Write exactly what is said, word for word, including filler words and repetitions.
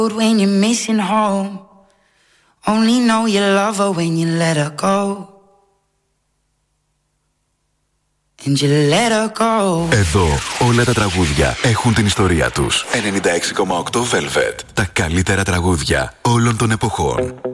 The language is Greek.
When you're missing home, only know you love her when you let her go. And you let her go. Εδώ όλα τα τραγούδια έχουν την ιστορία τους. ενενήντα έξι κόμμα οκτώ Velvet. Τα καλύτερα τραγούδια όλων των εποχών.